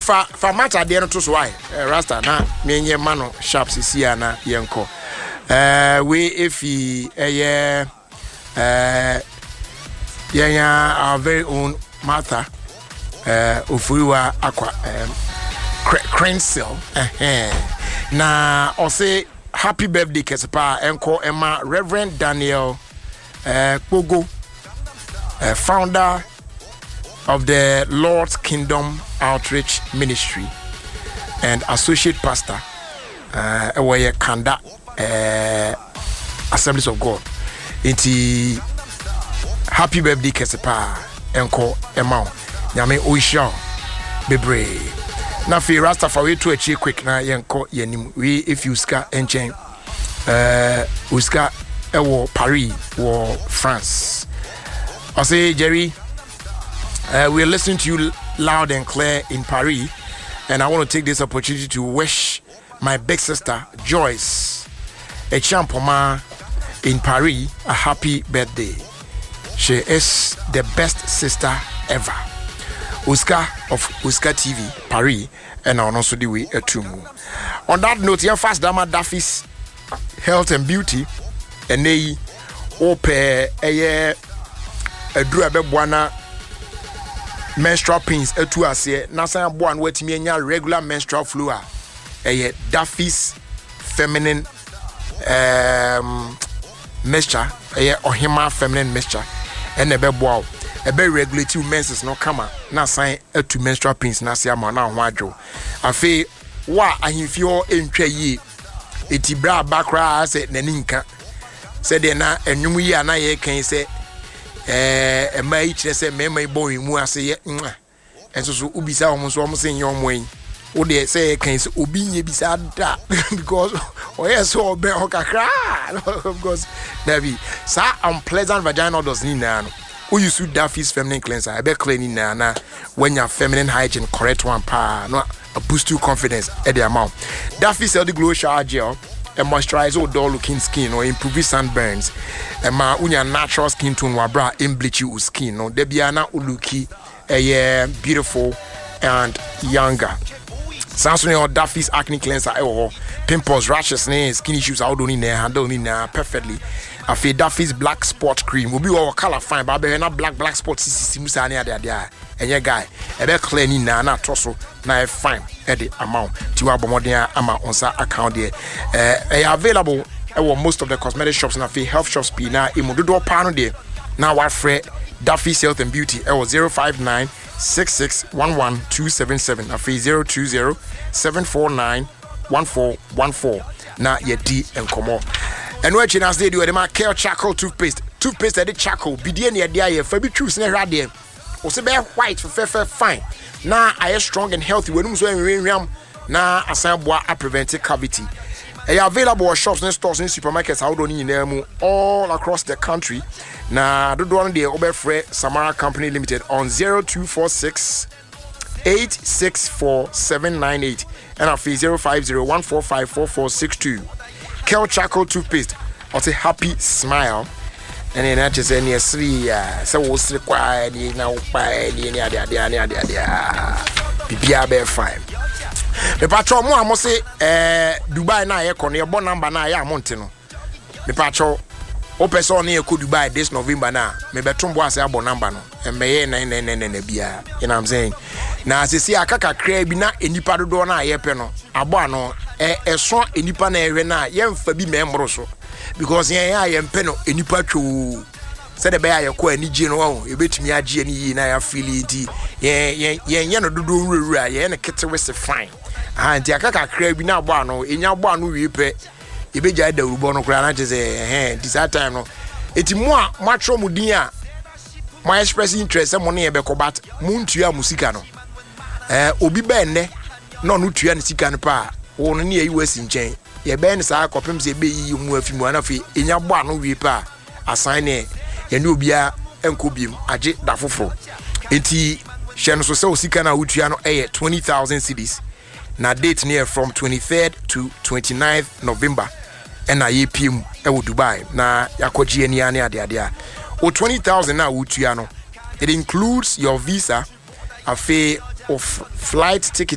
fa matter there to so why rasta na menye mano sharp sisia na yenko we if yeah our very own Martha Ofuwa Aqua Crensel na o say happy birthday Kesepa enko Emma Reverend Daniel Pogo founder of the Lord's Kingdom Outreach Ministry and associate pastor where Kanda Assemblies of God. Inti happy birthday Kesepa enko Emma Nyame Oisha Bebre na fi Rastafari to achi quick na yenko yenim we if you ska enchen uska ewo Paris or France. I say Jerry we're listening to you loud and clear in Paris, and I want to take this opportunity to wish my big sister Joyce Echampoma in Paris a happy birthday. She is the best sister ever. Uska of Uska TV Paris, and I also do it too. On that note, your first Dama Daffy's health and beauty, and they open a drab buana. Menstrual pains etu ase na san bo an watimi anya regular menstrual flow Daffy's feminine mixture ohima feminine mixture and ebe bo ebe regulate menses no kama na san etu menstrual pains na se ama na ho adwo afi wa ahimfio entwa yi etibra bakra ase nani nka se de na enwum yi ana ye kan se my chile say me boy mu ase ye enso so ubisa omo so omo se nyom wen wo de say kan se obi nye bisa da because yes so be okakra because David sa unpleasant vaginal does ni na no who you should Daffy's feminine cleanser I be cleaning na when your feminine hygiene correct one pa no a boost your confidence at the amount Daffy's the glow shower gel and moisturize all dull looking skin or improve sunburns and ma unya natural skin tone wa bra in bleach you skin no debiana uluki beautiful and younger Samsung or Daffy's acne cleanser pimples rashes skin issues I don't handle perfectly I feel Daffy's black spot cream will be all color fine but not black spot musa near there and your guy a bit clean na torso na fine at the amount to our modern amount on sa account there available most of the cosmetic shops and health shops be na imudodo pano there now what fre Daffy's health and beauty 059 6611277 afi 020 749 1414 na yedi enkomo and we china say do the Kale charcoal toothpaste at the charcoal bidie na dia ye fa bi choose na hwade o se be white for fine na I strong and healthy when so enwiam na asanboa a prevent cavity available shops and stores and supermarkets how don't you all across the country na do one day obefre Samara Company Limited on 0246 864-798 and after 050-145-4462. Kale charcoal toothpaste or say happy smile and then I just say near three so what's required now by the be fine. The patrol mo amo say Dubai na ye kono ye bon number na ya monte no. The patrol o person na ye ko Dubai this November na me betombo ase abon number no. E me ye 999 bia. You know what I'm saying? Na asisi akaka kra bi na enipa dodo na ye pe no. Abo ano so enipa na ehwe na ye mfa bi memro so. Because ye ya ye mpe no enipa twu said the bear your qua ni no you bet me a genie na ya feel it ye no do ye na kete we se fine anti akaka kra bi na gba no enya gba no wi pe e be ja da rubo no kra na je say this time no eti mo a matro mudin a mo express interest mo na ye be ko bat mo ntua musika no obi be ne no no tua ne sika no pa wo no ne yi wasi nchen ye be ne sa kopem se be yi mu afi mu na fe enya gba no wi pa assign ne yeni obia enkobiem age da foforo enti hye so se osika na wutua no 20,000 cedis na date near from 23rd to 29th November and na yepiem wo Dubai na yakogie ni ane ade a o 20,000 na wutua no it includes your visa a fee of flight ticket